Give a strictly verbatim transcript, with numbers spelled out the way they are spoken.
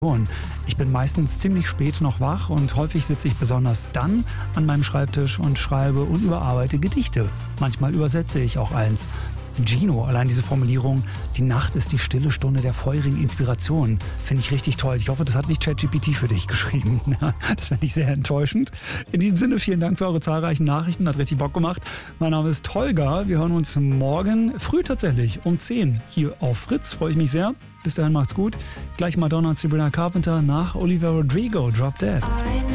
Ich bin meistens ziemlich spät noch wach und häufig sitze ich besonders dann an meinem Schreibtisch und schreibe und überarbeite Gedichte. Manchmal übersetze ich auch eins. Gino, allein diese Formulierung, die Nacht ist die stille Stunde der feurigen Inspiration, finde ich richtig toll. Ich hoffe, das hat nicht ChatGPT für dich geschrieben. Das fände ich sehr enttäuschend. In diesem Sinne, vielen Dank für eure zahlreichen Nachrichten, hat richtig Bock gemacht. Mein Name ist Holger, wir hören uns morgen früh tatsächlich um zehn hier auf Fritz, freue ich mich sehr. Bis dahin macht's gut. Gleich Madonna und Sabrina Carpenter nach Olivia Rodrigo, Drop Dead.